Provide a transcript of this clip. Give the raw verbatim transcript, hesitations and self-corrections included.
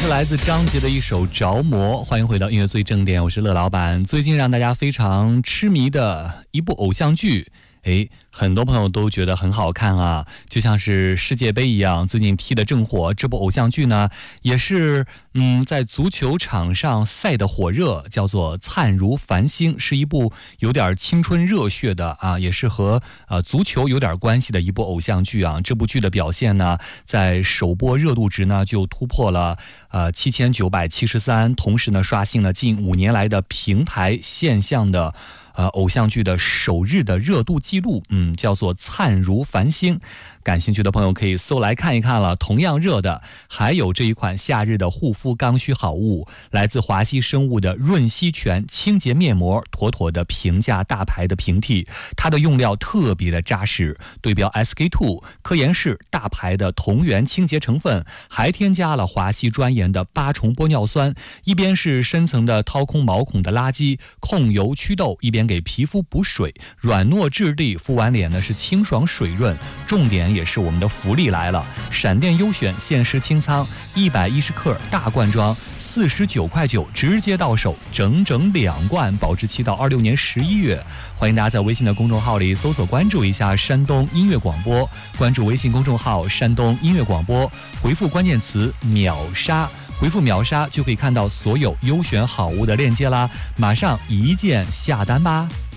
是来自张杰的一首《着魔》。欢迎回到音乐最正点，我是乐老板。最近让大家非常痴迷的一部偶像剧，诶，很多朋友都觉得很好看啊，就像是世界杯一样，最近踢得正火。这部偶像剧呢，也是嗯，在足球场上赛得火热，叫做《灿如繁星》，是一部有点青春热血的啊，也是和呃足球有点关系的一部偶像剧啊。这部剧的表现呢，在首播热度值呢就突破了呃七千九百七十三，同时呢刷新了近五年来的平台现象的。呃，偶像剧的首日的热度记录，嗯，叫做《灿如繁星》，感兴趣的朋友可以搜来看一看了。同样热的还有这一款夏日的护肤刚需好物，来自华熙生物的润烯醛清洁面膜，妥妥的平价大牌的平替，它的用料特别的扎实，对标 S K 二 科颜氏大牌的同源清洁成分，还添加了华熙专研的八重玻尿酸，一边是深层的掏空毛孔的垃圾，控油祛痘，一边给皮肤补水，软糯质地，敷完脸呢是清爽水润。重点也是我们的福利来了，闪电优选限时清仓一百一十克大罐装，四十九块九直接到手，整整两罐，保质期到二六年十一月。欢迎大家在微信的公众号里搜索关注一下山东音乐广播，关注微信公众号山东音乐广播，回复关键词秒杀。回复秒杀就可以看到所有优选好物的链接啦，马上一键下单吧。